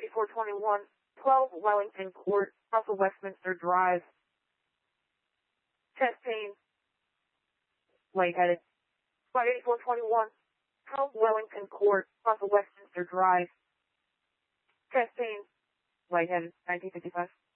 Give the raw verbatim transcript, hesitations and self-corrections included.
eighty-four twenty-one, twelve Wellington Court, off of Westminster Drive. Chest pain. Lightheaded. Flight eighty-four twenty-one, twelve Wellington Court, off of Westminster Drive. Chest pain. Lightheaded. nineteen fifty-five.